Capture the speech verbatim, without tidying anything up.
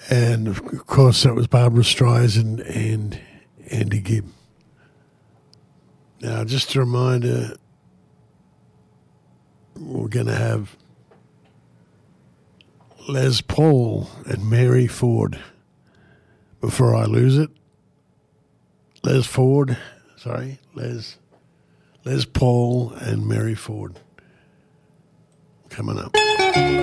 And, of course, that was Barbara Streisand and Andy Gibb. Now, just a reminder, we're going to have Les Paul and Mary Ford. Before I lose it, Les Ford, sorry, Les, Les Paul and Mary Ford coming up.